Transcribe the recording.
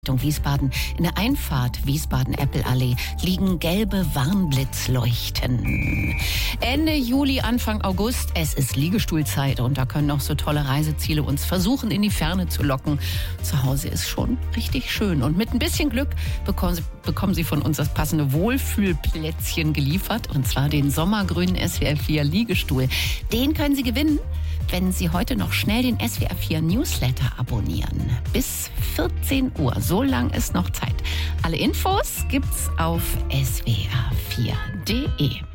Wiesbaden. In der Einfahrt Wiesbaden-Eppel-Allee liegen gelbe Warnblitzleuchten. Ende Juli, Anfang August, es ist Liegestuhlzeit und da können noch so tolle Reiseziele uns versuchen, in die Ferne zu locken. Zu Hause ist schon richtig schön und mit ein bisschen Glück bekommen Sie von uns das passende Wohlfühlplätzchen geliefert, und zwar den sommergrünen SWR4 Liegestuhl. Den können Sie gewinnen, wenn Sie heute noch schnell den SWR4 Newsletter abonnieren. Bis 14 Uhr, so lang ist noch Zeit. Alle Infos gibt's auf swr4.de.